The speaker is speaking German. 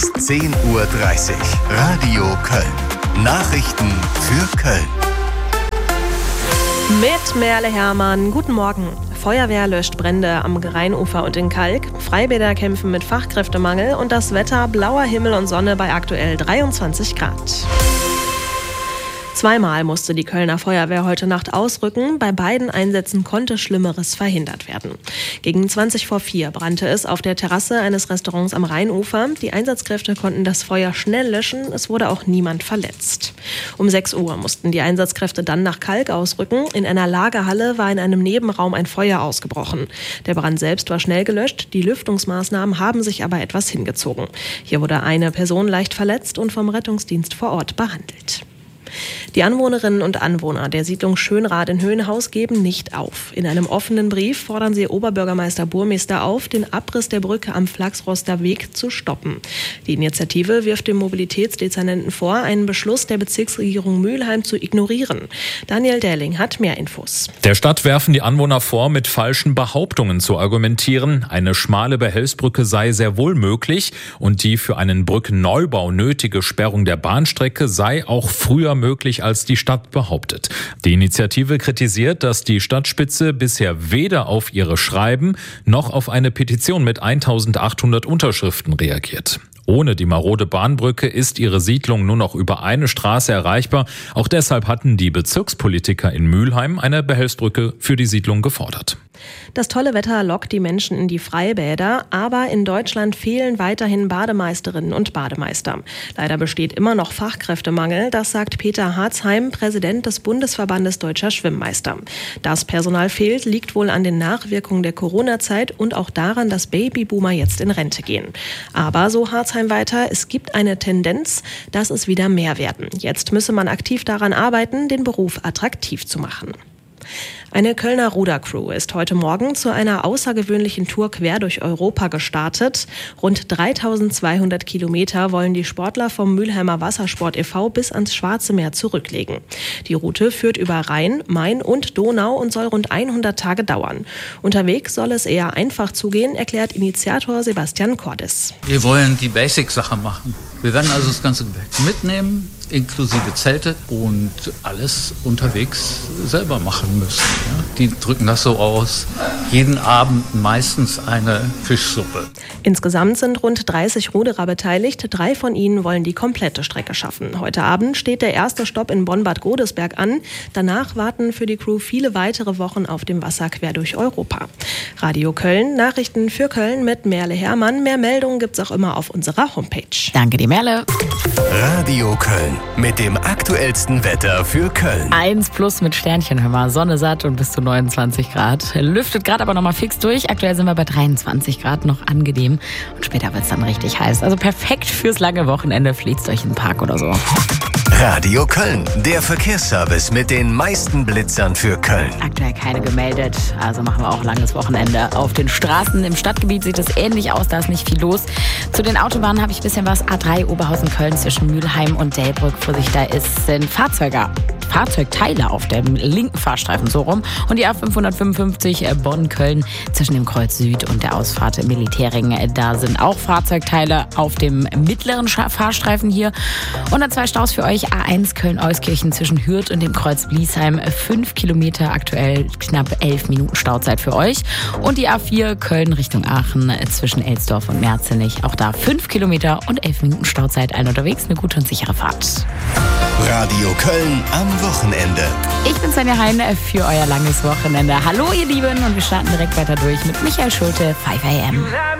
10:30 Uhr. Radio Köln. Nachrichten für Köln. Mit Merle Hermann. Guten Morgen. Feuerwehr löscht Brände am Rheinufer und in Kalk. Freibäder kämpfen mit Fachkräftemangel und das Wetter blauer Himmel und Sonne bei aktuell 23 Grad. Zweimal musste die Kölner Feuerwehr heute Nacht ausrücken. Bei beiden Einsätzen konnte Schlimmeres verhindert werden. Gegen 4:20 brannte es auf der Terrasse eines Restaurants am Rheinufer. Die Einsatzkräfte konnten das Feuer schnell löschen. Es wurde auch niemand verletzt. Um 6 Uhr mussten die Einsatzkräfte dann nach Kalk ausrücken. In einer Lagerhalle war in einem Nebenraum ein Feuer ausgebrochen. Der Brand selbst war schnell gelöscht. Die Lüftungsmaßnahmen haben sich aber etwas hingezogen. Hier wurde eine Person leicht verletzt und vom Rettungsdienst vor Ort behandelt. Die Anwohnerinnen und Anwohner der Siedlung Schönrath in Höhenhaus geben nicht auf. In einem offenen Brief fordern sie Oberbürgermeister Burmester auf, den Abriss der Brücke am Flachsroster Weg zu stoppen. Die Initiative wirft dem Mobilitätsdezernenten vor, einen Beschluss der Bezirksregierung Mülheim zu ignorieren. Daniel Dähling hat mehr Infos. Der Stadt werfen die Anwohner vor, mit falschen Behauptungen zu argumentieren. Eine schmale Behelfsbrücke sei sehr wohl möglich und die für einen Brückenneubau nötige Sperrung der Bahnstrecke sei auch früher möglich, als die Stadt behauptet. Die Initiative kritisiert, dass die Stadtspitze bisher weder auf ihre Schreiben noch auf eine Petition mit 1800 Unterschriften reagiert. Ohne die marode Bahnbrücke ist ihre Siedlung nur noch über eine Straße erreichbar. Auch deshalb hatten die Bezirkspolitiker in Mülheim eine Behelfsbrücke für die Siedlung gefordert. Das tolle Wetter lockt die Menschen in die Freibäder, aber in Deutschland fehlen weiterhin Bademeisterinnen und Bademeister. Leider besteht immer noch Fachkräftemangel, das sagt Peter Harzheim, Präsident des Bundesverbandes Deutscher Schwimmmeister. Das Personal fehlt, liegt wohl an den Nachwirkungen der Corona-Zeit und auch daran, dass Babyboomer jetzt in Rente gehen. Aber, so Harzheim weiter, es gibt eine Tendenz, dass es wieder mehr werden. Jetzt müsse man aktiv daran arbeiten, den Beruf attraktiv zu machen. Eine Kölner Rudercrew ist heute Morgen zu einer außergewöhnlichen Tour quer durch Europa gestartet. Rund 3200 Kilometer wollen die Sportler vom Mülheimer Wassersport e.V. bis ans Schwarze Meer zurücklegen. Die Route führt über Rhein, Main und Donau und soll rund 100 Tage dauern. Unterwegs soll es eher einfach zugehen, erklärt Initiator Sebastian Cordes. Wir wollen die Basic-Sache machen. Wir werden also das ganze Gepäck mitnehmen, inklusive Zelte und alles unterwegs selber machen müssen. Ja? Die drücken das so aus. Jeden Abend meistens eine Fischsuppe. Insgesamt sind rund 30 Ruderer beteiligt. 3 von ihnen wollen die komplette Strecke schaffen. Heute Abend steht der erste Stopp in Bonn-Bad Godesberg an. Danach warten für die Crew viele weitere Wochen auf dem Wasser quer durch Europa. Radio Köln, Nachrichten für Köln mit Merle Hermann. Mehr Meldungen gibt's auch immer auf unserer Homepage. Danke dir, Merle. Radio Köln mit dem aktuellsten Wetter für Köln. 1+ mit Sternchen, hör mal, Sonne satt und bis zu 29 Grad. Lüftet gerade aber nochmal fix durch. Aktuell sind wir bei 23 Grad, noch angenehm. Und später wird es dann richtig heiß. Also perfekt fürs lange Wochenende. Fliegt euch in den Park oder so. Radio Köln, der Verkehrsservice mit den meisten Blitzern für Köln. Aktuell keine gemeldet, also machen wir auch langes Wochenende. Auf den Straßen im Stadtgebiet sieht es ähnlich aus, da ist nicht viel los. Zu den Autobahnen habe ich ein bisschen was. A3 Oberhausen-Köln zwischen Mülheim und Delbrück. Vorsicht, da sind Fahrzeugteile auf dem linken Fahrstreifen so rum. Und die A555 Bonn-Köln zwischen dem Kreuz Süd und der Ausfahrt Militärring. Da sind auch Fahrzeugteile auf dem mittleren Fahrstreifen hier. Und dann 2 Staus für euch. A1 Köln-Euskirchen zwischen Hürth und dem Kreuz Bliesheim. 5 Kilometer, aktuell knapp 11 Minuten Stauzeit für euch. Und die A4 Köln Richtung Aachen zwischen Elsdorf und Merzenich. Auch da 5 Kilometer und 11 Minuten Stauzeit. Allen unterwegs, eine gute und sichere Fahrt. Radio Köln am Wochenende. Ich bin Svenja Hein für euer langes Wochenende. Hallo ihr Lieben und wir starten direkt weiter durch mit Michael Schulte, 5 AM.